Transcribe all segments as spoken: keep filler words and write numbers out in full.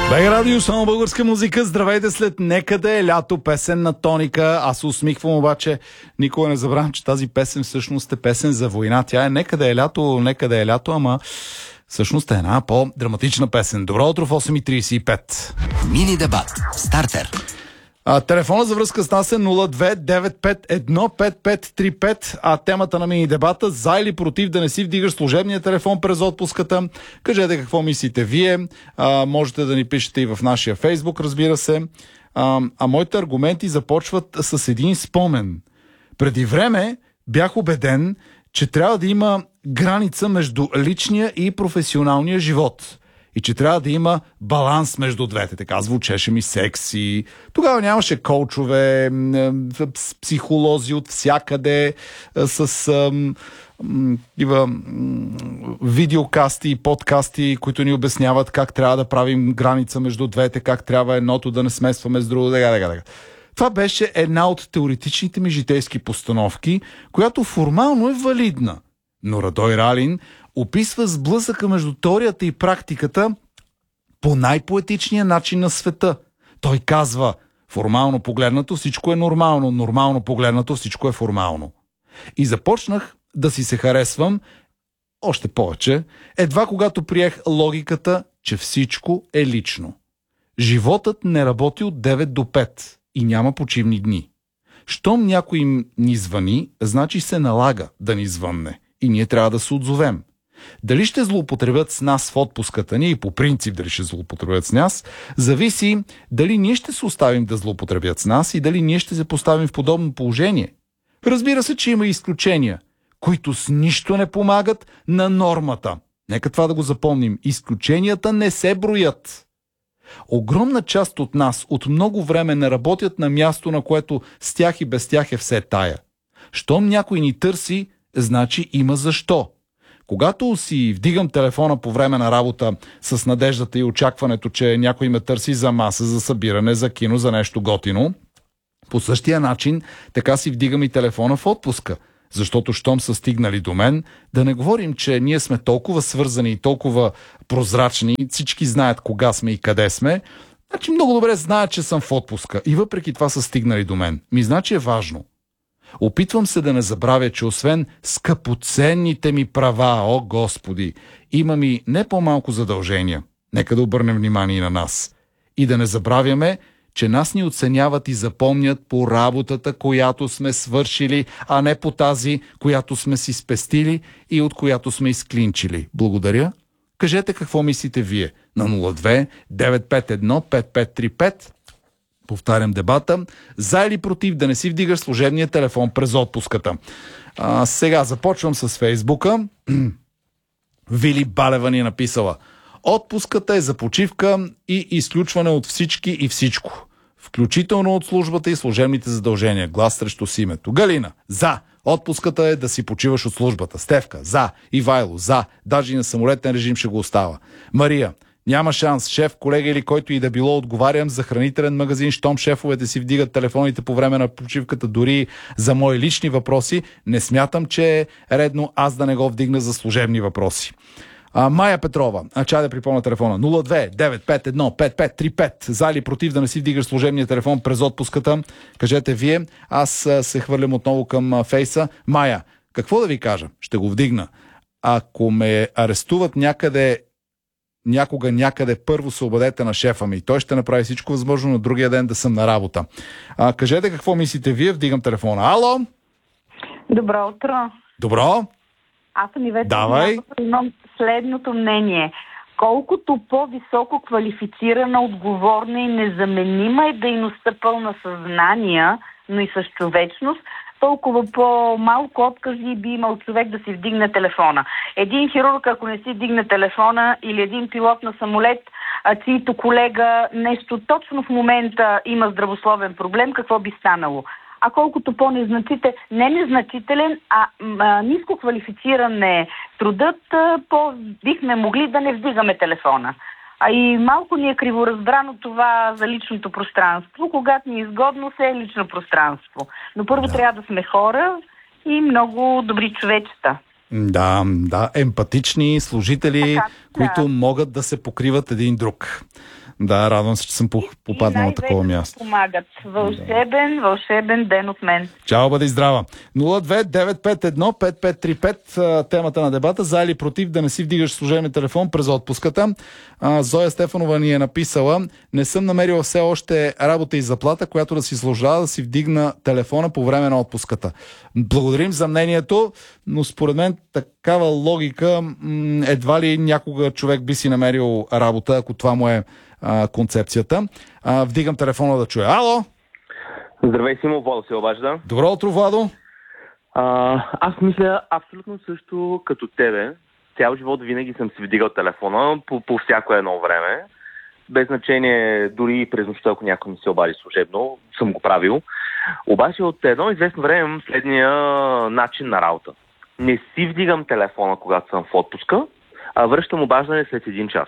Бега радио, само българска музика. Здравейте след Некъде е лято, песен на Тоника. Аз се усмихвам, обаче никога не забравям, че тази песен всъщност е песен за война. Тя е Некъде е лято, Некъде е лято, ама всъщност е една по-драматична песен. Добро утро в осем и трийсет и пет. Мини дебат. Стартер. А, телефона за връзка с нас е нула две девет пет едно пет пет три пет, а темата на мини дебата: за или против да не си вдигаш служебния телефон през отпуската. Кажете какво мислите вие. А, можете да ни пишете и в нашия Фейсбук, разбира се. А, а моите аргументи започват с един спомен. Преди време бях убеден, че трябва да има граница между личния и професионалния живот. И че трябва да има баланс между двете. Така звучеше ми секси. Тогава нямаше коучове, психолози от всякъде, с ам, ам, видеокасти и подкасти, които ни обясняват как трябва да правим граница между двете, как трябва едното да не смесваме с другото. Така, така, така. Това беше една от теоретичните ми житейски постановки, която формално е валидна. Но Радой Ралин описва сблъсъка между теорията и практиката по най-поетичния начин на света. Той казва: формално погледнато всичко е нормално, нормално погледнато всичко е формално. И започнах да си се харесвам още повече, едва когато приех логиката, че всичко е лично. Животът не работи от девет до пет и няма почивни дни. Щом някой ни звъни, значи се налага да ни звънне и ние трябва да се отзовем. Дали ще злоупотребят с нас в отпуската ни и по принцип дали ще злоупотребят с нас, зависи дали ние ще се оставим да злоупотребят с нас и дали ние ще се поставим в подобно положение. Разбира се, че има изключения, които с нищо не помагат на нормата. Нека това да го запомним. Изключенията не се броят. Огромна част от нас от много време не работят на място, на което с тях и без тях е все тая. Щом някой ни търси, значи има защо. Когато си вдигам телефона по време на работа с надеждата и очакването, че някой ме търси за маса, за събиране, за кино, за нещо готино, по същия начин така си вдигам и телефона в отпуска. Защото щом са стигнали до мен, да не говорим, че ние сме толкова свързани и толкова прозрачни, всички знаят кога сме и къде сме, значи много добре знаят, че съм в отпуска и въпреки това са стигнали до мен. Ми значи е важно. Опитвам се да не забравя, че освен скъпоценните ми права, о Господи, имам и не по-малко задължения. Нека да обърнем внимание на нас. И да не забравяме, че нас ни оценяват и запомнят по работата, която сме свършили, а не по тази, която сме си спестили и от която сме изклинчили. Благодаря. Кажете какво мислите вие на нула две девет пет едно пет пет три пет. Повтарям дебата: за или против да не си вдигаш служебния телефон през отпуската. А, сега започвам с Фейсбука. Вили Балева ни е написала: отпуската е за почивка и изключване от всички и всичко, включително от службата и служебните задължения. Глас срещу с името. Галина: за. Отпуската е да си почиваш от службата. Стефка: за. Ивайло: за. Даже и на самолетен режим ще го остава. Мария: няма шанс. Шеф, колега или който и да било, отговарям за хранителен магазин, щом шефовете си вдигат телефоните по време на почивката, дори за мои лични въпроси, не смятам, че е редно аз да не го вдигна за служебни въпроси. А, Майя Петрова, а чай да припомня телефона: нула две девет пет едно пет пет три пет. За или против да не си вдигаш служебния телефон през отпуската? Кажете вие. Аз а, се хвърлям отново към а, Фейса. Майя: какво да ви кажа? Ще го вдигна. Ако ме арестуват някъде някога някъде, първо се обадете на шефа ми. Той ще направи всичко възможно на другия ден да съм на работа. А, кажете какво мислите вие. Вдигам телефона. Ало? Добро утро. Добро. Аз съм Ивета. Давай. Имам следното мнение. Колкото по-високо квалифицирана, отговорна и незаменима е дейността, пълна съзнания, но и с човечност, толкова по-малко откази би имал човек да си вдигне телефона. Един хирург, ако не си вдигне телефона, или един пилот на самолет, чието колега нещо точно в момента има здравословен проблем, какво би станало? А колкото по-незначителен, не незначителен, а, а ниско квалифициран е трудът, по бихме могли да не вдигаме телефона. А и малко ни е криворазбрано това за личното пространство. Когато ни е изгодно, се е лично пространство. Но първо да. трябва да сме хора и много добри човечета. Да, да, емпатични служители, така, които да. могат да се покриват един друг. Да, радвам се, че съм попаднал на такова място. Помагат. Вълшебен, да. вълшебен ден от мен. Чао, бъди здрава. нула две девет пет едно пет пет три пет, темата на дебата, за или против да не си вдигаш служебния телефон през отпуската. Зоя Стефанова ни е написала: не съм намерила все още работа и заплата, която да си служава да си вдигна телефона по време на отпуската. Благодарим за мнението, но според мен такава логика едва ли някога човек би си намерил работа, ако това му е а, концепцията. А, вдигам телефона да чуя. Ало! Здравей, Симо, Владо се обажда. Добро утро, Владо! А, аз мисля абсолютно също като тебе. Цял живот винаги съм си вдигал телефона по, по всяко едно време. Без значение, дори и през нощта, ако някой ми се обади служебно, съм го правил. Обаче от едно известно време имам следния начин на работа. Не си вдигам телефона, когато съм в отпуска, а връщам обаждане след един час.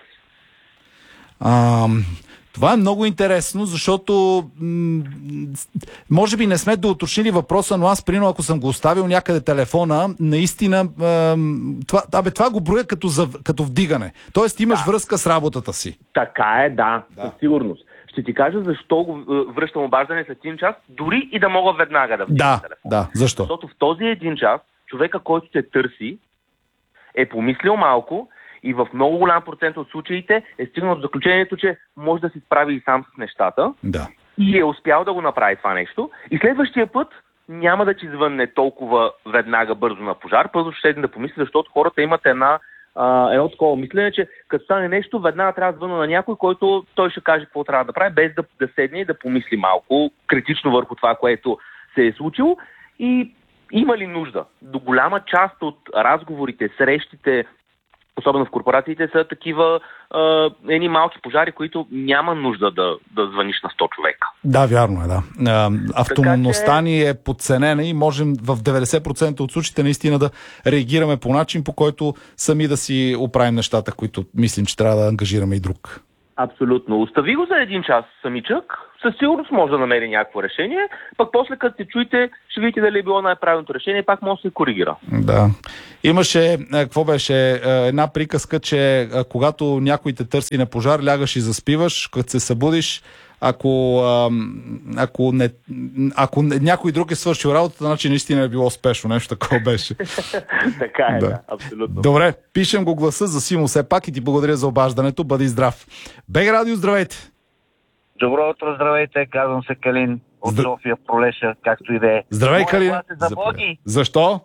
А, това е много интересно, защото м- може би не сме доуточнили въпроса, но аз, примерно, ако съм го оставил някъде телефона, наистина м- това, абе, това го броя като, за, като вдигане. Тоест имаш да. връзка с работата си. Така е, да, да, със сигурност. Ще ти кажа защо го връщам обаждане след един час, дори и да мога веднага да вдигна да, телефона. Да, защо? Защото в този един час човека, който те търси, е помислил малко и в много голям процент от случаите е стигнал до заключението, че може да се справи и сам с нещата. Да. И е успял да го направи това нещо. И следващия път няма да ти звънне толкова веднага бързо на пожар. Първо ще седне да помисли, защото хората имат една, а, едно такова мислене, че като стане нещо, веднага трябва да звънна на някой, който той ще каже какво трябва да прави, без да, да седне и да помисли малко критично върху това, което се е случило. И има ли нужда? До голяма част от разговорите, срещите, особено в корпорациите, са такива а, едни малки пожари, които няма нужда да, да звъниш на сто човека. Да, вярно е, да. Автономността ни е подценена и можем в деветдесет процента от случаите наистина да реагираме по начин, по който сами да си оправим нещата, които мислим, че трябва да ангажираме и друг. Абсолютно. Остави го за един час самичък, със сигурност може да намери някакво решение, пък после като се чуете, ще видите дали е било най-правилното решение, пак може да се коригира. Да. Имаше, какво беше, една приказка, че когато някой те търси на пожар, лягаш и заспиваш, като се събудиш, ако, ако, не, ако някой друг е свършил работата, значи наистина е било спешно, нещо такова беше. Така е, да. да, абсолютно. Добре, пишем го гласа за Симо все пак и ти благодаря за обаждането. Бъди здрав. БГ Радио, здравейте! Добро утро, здравейте, казвам се Калин от Здра... София, Пролеша, както и да е. Здравей, Калин! За Боги! Защо?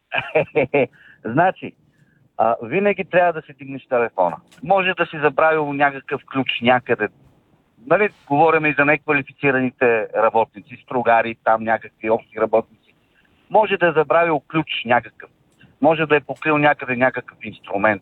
Значи, а, винаги трябва да си дигнеш телефона. Може да си забравил някакъв ключ някъде. Нали, говорим и за неквалифицираните работници, стругари, там някакви общи работници. Може да е забравил ключ някакъв. Може да е покрил някъде някакъв инструмент.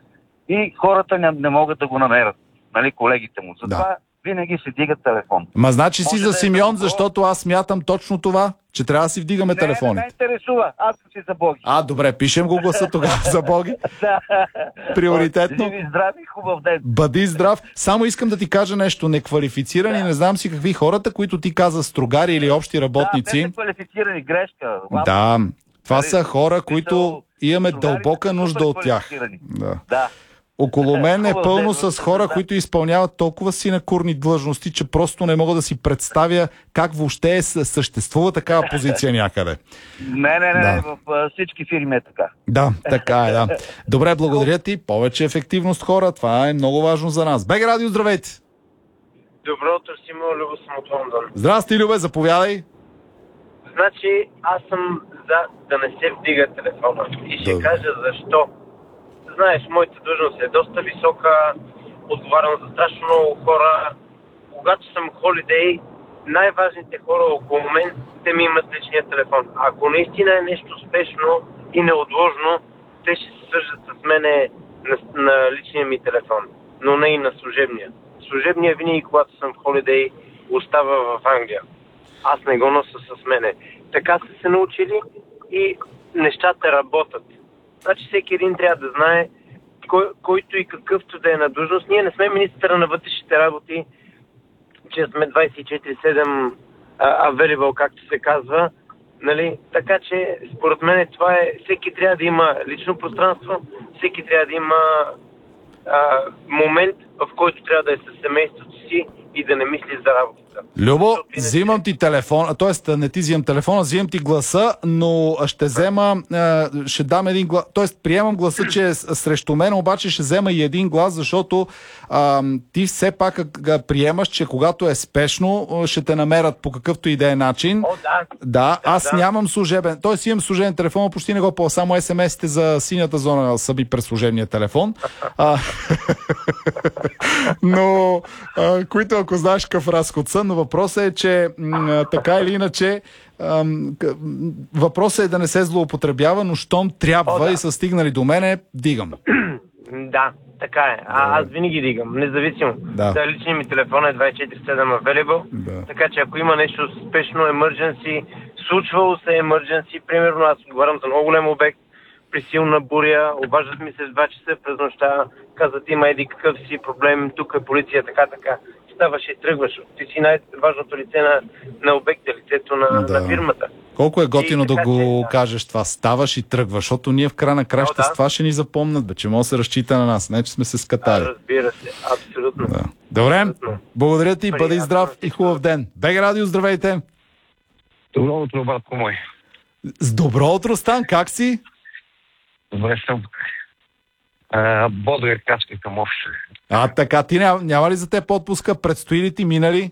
И хората не, не могат да го намерят. Нали, колегите му. Затова да. Винаги си дигат телефон. Ма значи си за да Симеон, е защото аз смятам точно това, че трябва да си вдигаме не, телефоните. Не, не ме интересува. Аз съм си за Боги. А, добре, пишем го гласа тогава за Боги. Приоритетно. Живи, здрави, хубав ден. Бъди здрав. Само искам да ти кажа нещо. Неквалифицирани, да. Не знам си какви хората, които ти каза стругари или общи работници. Да, неквалифицирани, грешка. Да, това са хора, които имаме дълбока нужда от тях. Да. Да. Около мен е пълно с хора, които изпълняват толкова синекурни длъжности, че просто не мога да си представя как въобще съществува такава позиция някъде. Не, не, не, да. в всички фирми е така. Да, така е, да. Добре, благодаря ти. Повече ефективност, хора. Това е много важно за нас. БГ Радио, здравейте! Добро утро, Симо, Любо съм от Лондон. Здрасти, Любе, заповядай. Значи, аз съм за да не се вдига телефона. И ще да. кажа защо. Знаеш, моята длъжност е доста висока, отговарям за страшно много хора. Когато съм холидей, най-важните хора около мен, те ми имат личния телефон. Ако наистина е нещо спешно и неотложно, те ще се свържат с мене на, на личния ми телефон, но не и на служебния. Служебния винаги, когато съм в холидей, остава в Англия. Аз не го нося с мене. Така са се научили и нещата работят. Значи всеки един трябва да знае, кой, който и какъвто да е на длъжност. Ние не сме министъра на вътрешните работи, че сме двайсет и четири седем available, както се казва. Нали? Така че, според мен, това е, всеки трябва да има лично пространство, всеки трябва да има а, момент, в който трябва да е със семейството си и да не мисли за работата. Любо, взимам ти телефон, т.е. не ти взимам телефона, взимам ти гласа, но ще взема, ще дам един глас, т.е. приемам гласа, че е срещу мен, обаче ще взема и един глас, защото а, ти все пак приемаш, че когато е спешно, ще те намерят по какъвто и да е начин. О, да. Да, аз да. нямам служебен, т.е. имам служебен телефон, почти не го по, само ес ем ес-те за синята зона са би през служебния телефон. А, но, а, които ако знаеш какъв разход са, но въпросът е, че м, така или иначе ам, к- въпросът е да не се злоупотребява, но щом трябва О, да. и са стигнали до мене, дигам. Да, така е. А, аз винаги дигам, независимо. Да. Да, личният ми телефон е двайсет и четири седем available, Да. така че ако има нещо спешно, emergency, случвало се emergency, примерно аз отговарям за много голям обект, при силна буря, обаждат ми се в два часа през нощта, казват има еди какъв си проблем, тук е полиция, така, така. Ставаш и тръгваш. Ти си най-важното лице на, на обекта, лицето на, Да. на фирмата. Колко е готино И да така, го че, да. кажеш това. Ставаш и тръгваш, защото ние в края на краща О, да. с това ще ни запомнят, бе, че може да се разчита на нас, не че сме се А, скатали. разбира се, абсолютно. Да. Добре, Абсолютно. благодаря ти, бъди Приятно здрав всичко. и хубав ден. Бега Радио, здравейте! Добро утро, братко мой. С добро утро, Стан, как си? Добре съм. А, бодра качка към общо. А, така, ти няма, няма ли за теб отпуска? Предстои ли ти, минали?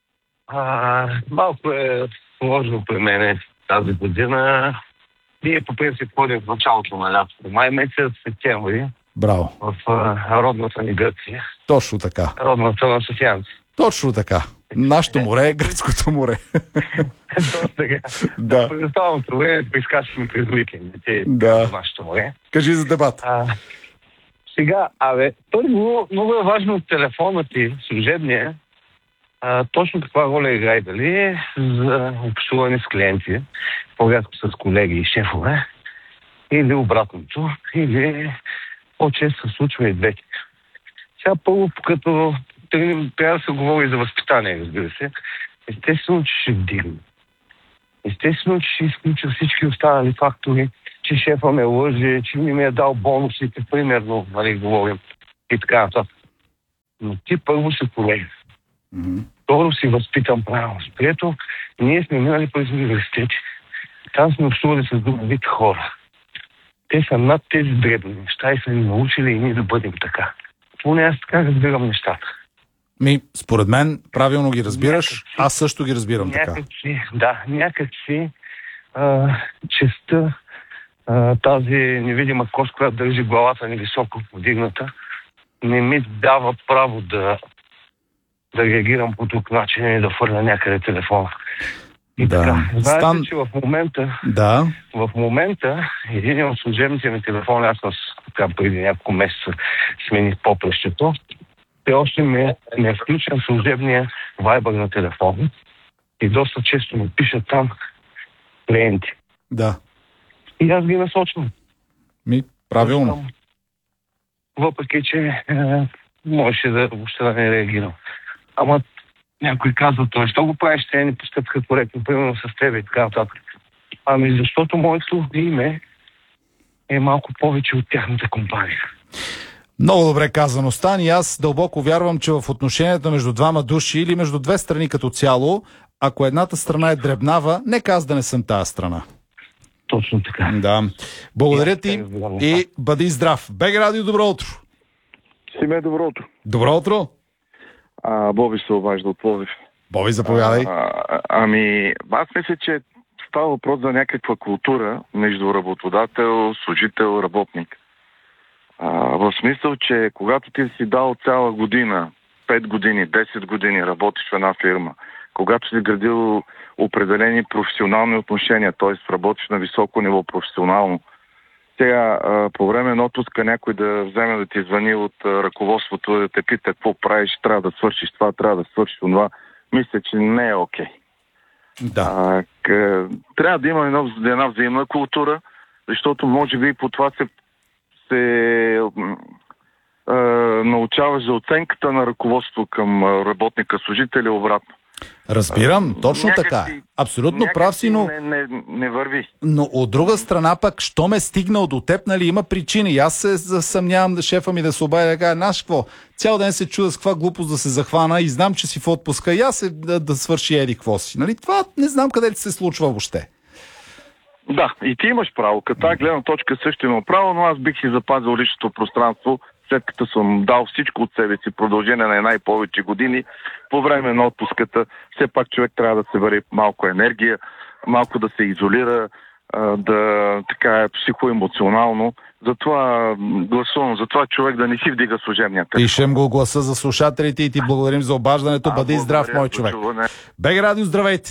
А, малко е сложно при мен тази година. Ние по принцип ходим в началото на лятото. Май месец, септември, Браво. в а, родната ни Гърция. Точно така. Родната на софиянци. Точно така. Нашето море е гръцкото море. Точно така. Да. Предоставам това, прискачаме през уикендите Да. в нашето море. Кажи за дебат. А, сега, абе, първо, много е важно от телефона ти, служебния, а, точно каква роля играе, дали е за общуване с клиенти, по-рядко с колеги и шефове, или обратното, или по-често се случва и двете. Сега първо, като тръгнем, трябва да се говори за възпитание, разбира се, естествено, че ще вдигне. Естествено, че ще изключа всички останали фактори, че шефа ме лъже, че ми ме е дал бонусите, примерно, нали, говорим, и така нататък. Но ти първо се колеги. Мгм. Второ си възпитам правилно. Прието, ние сме минали през университети. Там сме общували с друг вид хора. Те са над тези дребни неща и са ни научили и ние да бъдем така. Поне аз така разбирам нещата. Ми, според мен, правилно ги разбираш, Някак си- аз също ги разбирам така. Някак си, да, някак си а, честа, а, тази невидима кост, която държи главата ни високо подигната, не ми дава право да, да реагирам по друг начин и да фърля някъде телефона. И Да. така. Знаете, Стан- че в момента, Да. в момента един от служебните ми телефони, аз с, така, преди няколко месеца смених попрещето, те още ме, ме е включен служебния вайбър на телефона и доста често ми пишат там клиенти. Да. И аз ги насочвам. Ми, правилно. Въпреки, че е, можеше да въобще да не реагирам. Ама някой казва, той, що го правиш, те не постъпка коректно, примерно с теб и така нататък. Ами защото моето име е малко повече от тяхната компания. Много добре казано, Стан, и аз дълбоко вярвам, че в отношенията между двама души или между две страни като цяло, ако едната страна е дребнава, нека аз да не съм тая страна. Точно така. Да. Благодаря И аз ти така разбирам и нещата. бъди здрав. Бег Радио, добро утро. Симе, добро утро. Добро утро. А, Боби се обажда от Пловдив. Боби, заповядай. А, ами, аз мисля, че става въпрос за някаква култура между работодател, служител, работник. А, в смисъл, че когато ти си дал цяла година, пет години, десет години работиш в една фирма, когато си градил определени професионални отношения, т.е. работиш на високо ниво професионално, сега а, по време на отпуска някой да вземе да ти звъни от а, ръководството, да те пита какво правиш, трябва да свършиш това, трябва да свършиш това, мисля, че не е окей. Да. А, къ... Трябва да има една, една взаимна култура, защото може би по това се, се а, научаваш за оценката на ръководство към работника, служителя, обратно. Разбирам, точно някак така. си- Абсолютно някак прав си, но, Не, не, не върви. но от друга страна пък, що ме стигнал до теб, нали, има причини. И аз се съмнявам да шефа ми да се обади да каже, знаеш какво, цял ден се чуда с каква глупост да се захвана и знам, че си в отпуска и аз се да, да свърши еди какво си. Нали, това не знам къде ли се случва въобще. Да, и ти имаш право. Като тази гледна точка също имам право, но аз бих си запазил личното пространство, след като съм дал всичко от себе си, продължение на една и повече години, по време на отпуската, все пак човек трябва да се вари малко енергия, малко да се изолира, да така психоемоционално. Затова гласувам, затова човек да не си вдига служебния телефон. Пишем го гласа за слушателите и ти благодарим за обаждането. А, Бъди здрав, мой човек. БГ Радио, здравейте!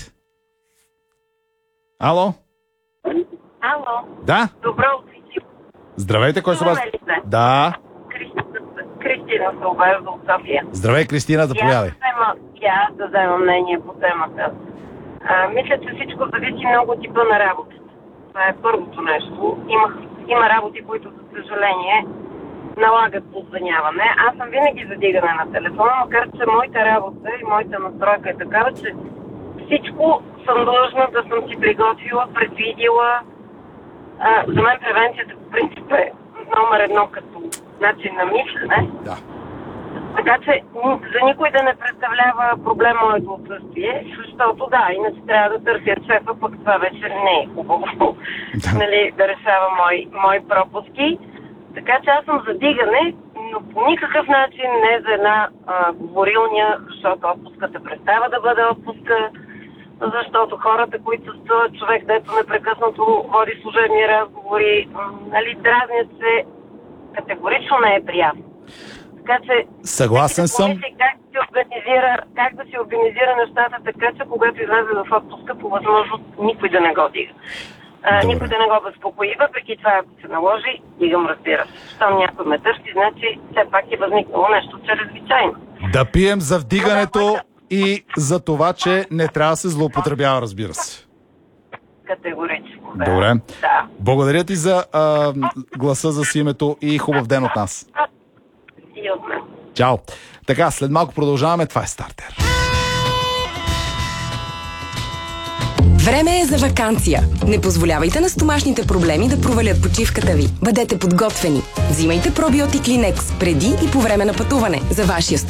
Ало? Ало. Да? Добро утро. Здравейте, кой се обажда? Чуваме ли се? Да. Кристина се обажда от София. Здравей, Кристина, заповядай. И аз да взема мнение по темата. А, мисля, че всичко зависи много от типа на работата. Това е първото нещо. Има, има работи, които, за съжаление, налагат позвъняване. Аз съм винаги за дигане на телефона, макар че моята работа и моята настройка е такава, че всичко съм длъжна да съм си приготвила, предвидила. А, за мен превенцията по принцип е номер едно като начин на мислене. Да. Така че за никой да не представлява проблем моето отсъствие, защото да, иначе трябва да търся шефа, пък това вече не е хубаво Да. нали, да решава мои, мои пропуски. Така че аз съм за дигане, но по никакъв начин не за една а, говорилня, защото отпуската престава да бъде отпуска, защото хората, които са човек, дето непрекъснато води служебни разговори, м, нали, дразнят се, категорично не е приятно. Така че Съгласен всеки да съм. помисли Как, да си организира, как да си организира нещата, така че когато излезе в отпуска, по възможност никой да не го дига. А, никой да не го безпокои, въпреки това, ако се наложи, дигам, разбира се. Щом някой ме търси, значи все пак е възникнало нещо чрезвичайно. Да пием за вдигането и за това, че не трябва да се злоупотребява, разбира се. Категорично. Да. Добре. Да. Благодаря ти за а, гласа за си името и хубав ден от нас. И от мен. Чао. Така, след малко продължаваме. Това е Стартер. Време е за ваканция. Не позволявайте на стомашните проблеми да провалят почивката ви. Бъдете подготвени. Взимайте пробиотик Линекс преди и по време на пътуване. За вашия